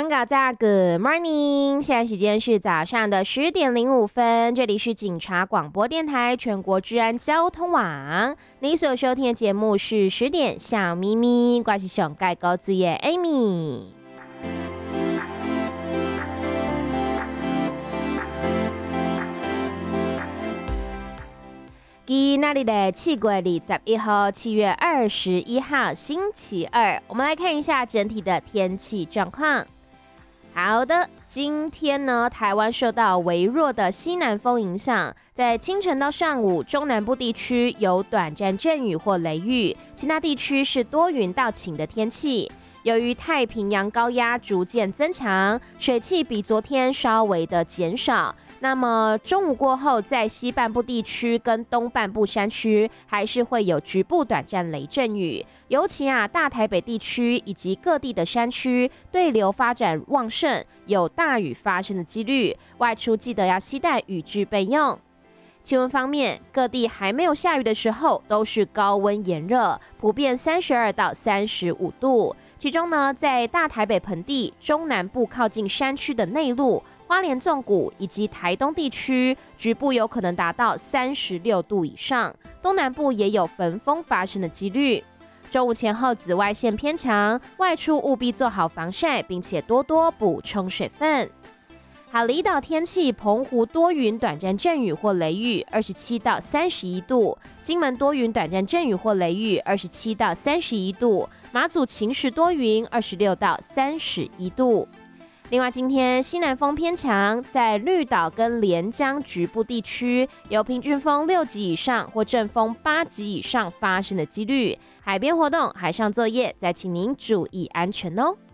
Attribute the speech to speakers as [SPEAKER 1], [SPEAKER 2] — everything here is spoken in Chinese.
[SPEAKER 1] 香港在 Good Morning， 现在时间是早上的10点05分，这里是警察广播电台全国治安交通网。你所收听的节目是10点小咪咪，我是上盖高子叶 Amy。今天的7月21号，7月21号，星期二，我们来看一下整体的天气状况。好的，今天呢，台湾受到微弱的西南风影响，在清晨到上午，中南部地区有短暂阵雨或雷雨，其他地区是多云到晴的天气。由于太平洋高压逐渐增强，水汽比昨天稍微的减少。那么中午过后，在西半部地区跟东半部山区还是会有局部短暂雷阵雨，尤其大台北地区以及各地的山区对流发展旺盛，有大雨发生的几率，外出记得要携带雨具备用。气温方面，各地还没有下雨的时候都是高温炎热，普遍32到35度。其中呢，在大台北盆地、中南部靠近山区的内陆、花莲纵谷以及台东地区，局部有可能达到36度以上，东南部也有焚风发生的几率。中午前后紫外线偏强，外出务必做好防晒，并且多多补充水分。好，离岛天气，澎湖多云短暂阵雨或雷雨，27到31度；金门多云短暂阵雨或雷雨，27到31度；马祖晴时多云，26到31度。另外，今天西南风偏强，在绿岛跟连江局部地区有平均风6级以上或阵风8级以上发生的几率。海边活动、海上作业，再请您注意安全哦。